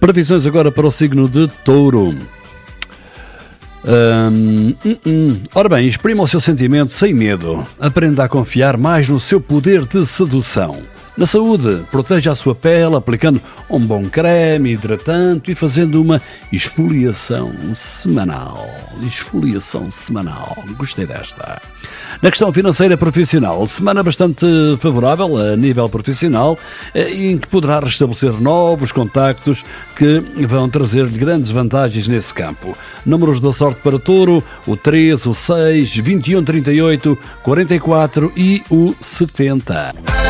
Previsões agora para o signo de Touro. Ora bem, exprima o seu sentimento sem medo. Aprenda a confiar mais no seu poder de sedução. Na saúde, proteja a sua pele aplicando um bom creme hidratante e fazendo uma esfoliação semanal. Gostei desta. Na questão financeira profissional, semana bastante favorável a nível profissional, em que poderá restabelecer novos contactos que vão trazer-lhe grandes vantagens nesse campo. Números da sorte para Touro: o 3, o 6, 21, 38, 44 e o 70.